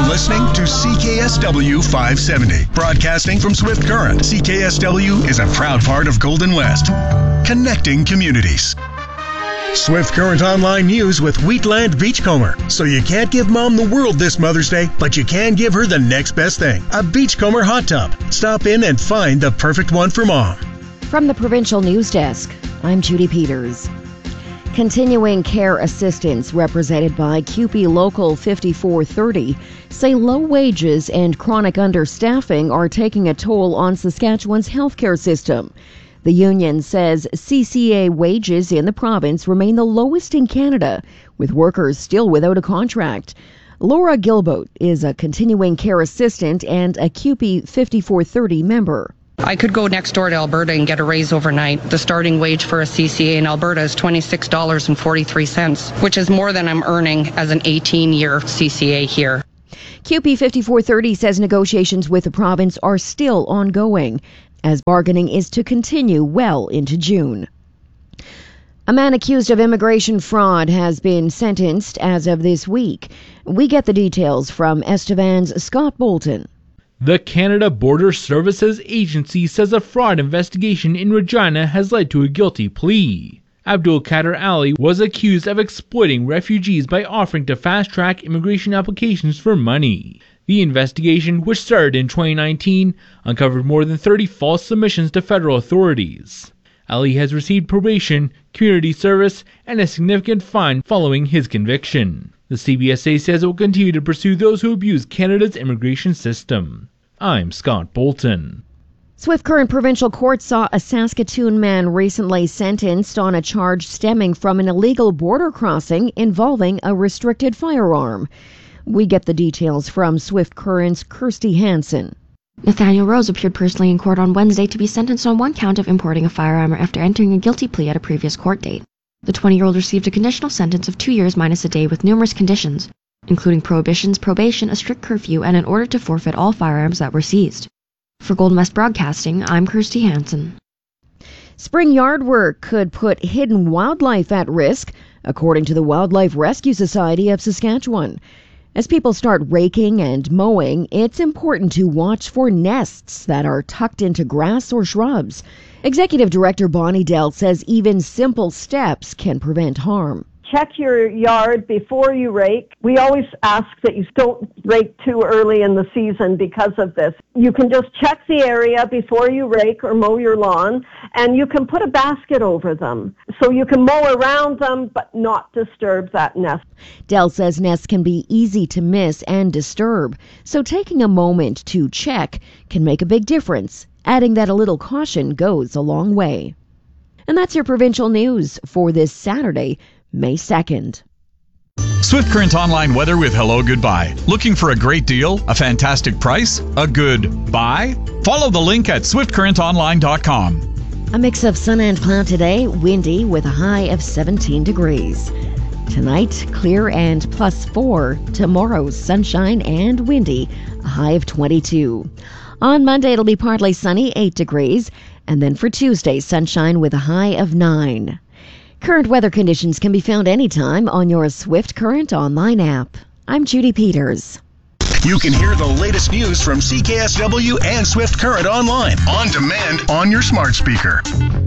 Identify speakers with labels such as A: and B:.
A: listening to CKSW 570. Broadcasting from Swift Current, CKSW is a proud part of Golden West. Connecting communities. Swift Current Online News with Wheatland Beachcomber. So you can't give Mom the world this Mother's Day, but you can give her the next best thing, a Beachcomber hot tub. Stop in and find the perfect one for Mom.
B: From the Provincial News Desk, I'm Judy Peters. Continuing care assistants represented by CUPE Local 5430 say low wages and chronic understaffing are taking a toll on Saskatchewan's healthcare system. The union says CCA wages in the province remain the lowest in Canada, with workers still without a contract. Laura Gilboat is a continuing care assistant and a CUPE 5430 member.
C: I could go next door to Alberta and get a raise overnight. The starting wage for a CCA in Alberta is $26.43, which is more than I'm earning as an 18-year CCA here.
B: CUPE 5430 says negotiations with the province are still ongoing, as bargaining is to continue well into June. A man accused of immigration fraud has been sentenced as of this week. We get the details from Estevan's Scott Bolton.
D: The Canada Border Services Agency says a fraud investigation in Regina has led to a guilty plea. Abdul Kader Ali was accused of exploiting refugees by offering to fast-track immigration applications for money. The investigation, which started in 2019, uncovered more than 30 false submissions to federal authorities. Ali has received probation, community service, and a significant fine following his conviction. The CBSA says it will continue to pursue those who abuse Canada's immigration system. I'm Scott Bolton.
B: Swift Current Provincial Court saw a Saskatoon man recently sentenced on a charge stemming from an illegal border crossing involving a restricted firearm. We get the details from Swift Current's Kirsty Hansen.
E: Nathaniel Rose appeared personally in court on Wednesday to be sentenced on one count of importing a firearm after entering a guilty plea at a previous court date. The 20-year-old received a conditional sentence of 2 years minus a day with numerous conditions, including prohibitions, probation, a strict curfew, and an order to forfeit all firearms that were seized. For Golden West Broadcasting, I'm Kirsty Hansen.
B: Spring yard work could put hidden wildlife at risk, according to the Wildlife Rescue Society of Saskatchewan. As people start raking and mowing, it's important to watch for nests that are tucked into grass or shrubs. Executive Director Bonnie Dell says even simple steps can prevent harm.
F: Check your yard before you rake. We always ask that you don't rake too early in the season because of this. You can just check the area before you rake or mow your lawn, and you can put a basket over them. So you can mow around them but not disturb that nest.
B: Dell says nests can be easy to miss and disturb, so taking a moment to check can make a big difference, adding that a little caution goes a long way. And that's your provincial news for this Saturday, May 2nd.
G: Swift Current Online weather with Hello Goodbye. Looking for a great deal? A fantastic price? A good buy? Follow the link at swiftcurrentonline.com.
B: A mix of sun and cloud today, windy with a high of 17 degrees. Tonight, clear and +4. Tomorrow, sunshine and windy, a high of 22. On Monday, it'll be partly sunny, 8 degrees. And then for Tuesday, sunshine with a high of 9. Current weather conditions can be found anytime on your Swift Current Online app. I'm Judy Peters.
A: You can hear the latest news from CKSW and Swift Current online, on demand, on your smart speaker.